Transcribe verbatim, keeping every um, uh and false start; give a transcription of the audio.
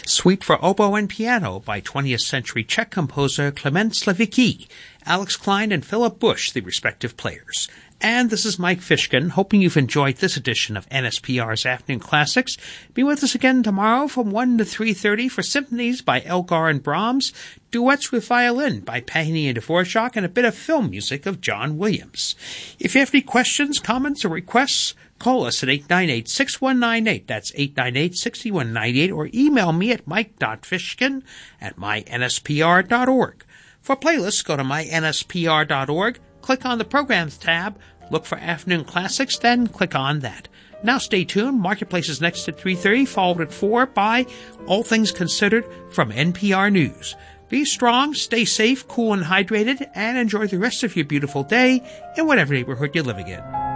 Suite for Oboe and Piano by twentieth century Czech composer Klement Slavicki, Alex Klein and Philip Bush, the respective players. And this is Mike Fishkin, hoping you've enjoyed this edition of N S P R's Afternoon Classics. Be with us again tomorrow from one to three thirty for symphonies by Elgar and Brahms, duets with violin by Paganini and Dvorak, and a bit of film music of John Williams. If you have any questions, comments, or requests, call us at eight nine eight, six one nine eight. That's eight nine eight, six one nine eight, or email me at mike dot fishkin at my n s p r dot org. For playlists, go to my n s p r dot org, click on the Programs tab, look for Afternoon Classics, then click on that. Now stay tuned. Marketplace is next at three thirty, followed at four by All Things Considered from N P R News. Be strong, stay safe, cool and hydrated, and enjoy the rest of your beautiful day in whatever neighborhood you're living in.